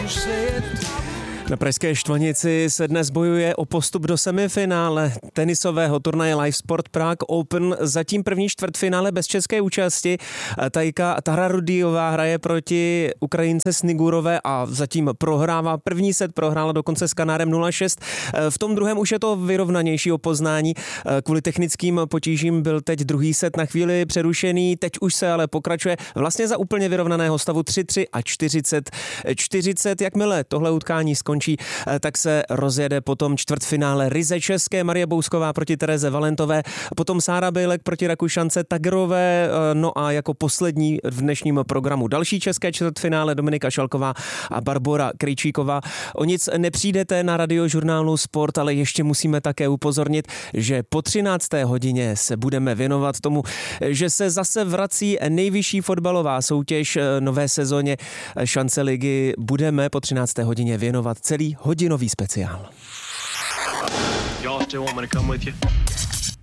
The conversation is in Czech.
Na pražské Štvanici se dnes bojuje o postup do semifinále tenisového turnaje Live Sport Prague Open. Zatím první čtvrtfinále bez české účasti. Tajka Tahrarudijová hraje proti Ukrajince Snigurové a zatím prohrává. První set prohrála dokonce s Kanárem 0-6. V tom druhém už je to vyrovnanější poznání. Kvůli technickým potížím byl teď druhý set na chvíli přerušený. Teď už se ale pokračuje vlastně za úplně vyrovnaného stavu 3-3 a 40-40. Jakmile tohle utkání skončí, tak se rozjede potom čtvrtfinále ryze české. Marie Bousková proti Tereze Valentové, potom Sára Bejlek proti Rakušance Tagerové, no a jako poslední v dnešním programu další české čtvrtfinále Dominika Šalková a Barbora Krejčíková. O nic nepřijdete na Radiožurnálu Sport, ale ještě musíme také upozornit, že po 13. hodině se budeme věnovat tomu, že se zase vrací nejvyšší fotbalová soutěž nové sezóně Šance ligy. Budeme po 13. hodině věnovat celý hodinový speciál.